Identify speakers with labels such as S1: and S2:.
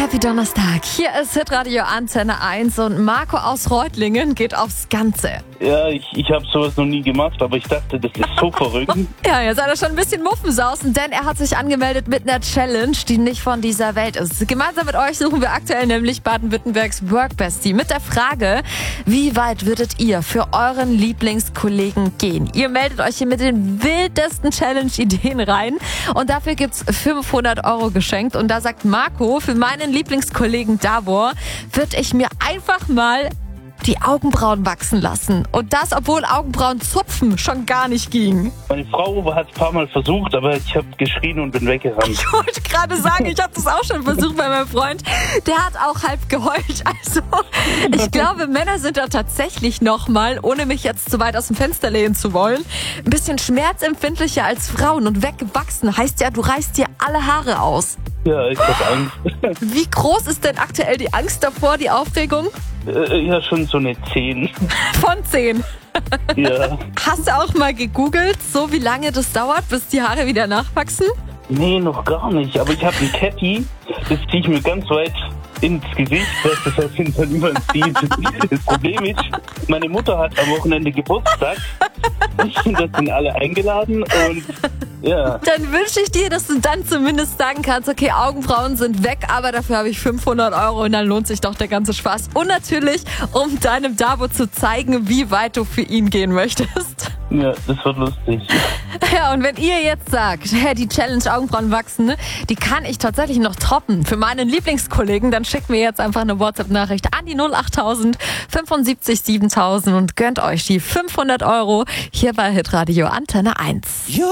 S1: Happy Donnerstag. Hier ist Hitradio Antenne 1 und Marco aus Reutlingen geht aufs Ganze.
S2: Ja, ich habe sowas noch nie gemacht, aber ich dachte, das ist so verrückt.
S1: Ja, jetzt seid ihr schon ein bisschen Muffensausen, denn er hat sich angemeldet mit einer Challenge, die nicht von dieser Welt ist. Gemeinsam mit euch suchen wir aktuell nämlich Baden-Württembergs Workbestie mit der Frage, wie weit würdet ihr für euren Lieblingskollegen gehen? Ihr meldet euch hier mit den wildesten Challenge-Ideen rein und dafür gibt's 500 € geschenkt. Und da sagt Marco, für meinen Lieblingskollegen Davor würde ich mir einfach mal die Augenbrauen wachsen lassen. Und das, obwohl Augenbrauen zupfen schon gar nicht ging.
S2: Meine Frau hat es ein paar Mal versucht, aber ich habe geschrien und bin weggerannt.
S1: Ich wollte gerade sagen, ich habe das auch schon versucht bei meinem Freund. Der hat auch halb geheult. Also ich glaube, Männer sind da tatsächlich nochmal, ohne mich jetzt zu weit aus dem Fenster lehnen zu wollen, ein bisschen schmerzempfindlicher als Frauen. Und weggewachsen heißt ja, du reißt dir alle Haare aus.
S2: Ja, ich habe Angst.
S1: Wie groß ist denn aktuell die Angst davor, die Aufregung?
S2: Ja, schon so eine 10.
S1: Von 10.
S2: Ja.
S1: Hast du auch mal gegoogelt, so wie lange das dauert, bis die Haare wieder nachwachsen?
S2: Nee, noch gar nicht. Aber ich habe ein Cappy, das ziehe ich mir ganz weit ins Gesicht, dass das auf jeden Fall niemand sieht. Das Problem ist, meine Mutter hat am Wochenende Geburtstag. Da sind alle eingeladen und ja.
S1: Dann wünsche ich dir, dass du dann zumindest sagen kannst, okay, Augenbrauen sind weg, aber dafür habe ich 500 € und dann lohnt sich doch der ganze Spaß. Und natürlich, um deinem Davo zu zeigen, wie weit du für ihn gehen möchtest.
S2: Ja, das wird lustig.
S1: Ja, und wenn ihr jetzt sagt, hey, die Challenge Augenbrauen wachsen, ne, die kann ich tatsächlich noch toppen für meinen Lieblingskollegen, dann schickt mir jetzt einfach eine WhatsApp-Nachricht an die 08000 75 7000 und gönnt euch die 500 € hier bei Hitradio Antenne 1.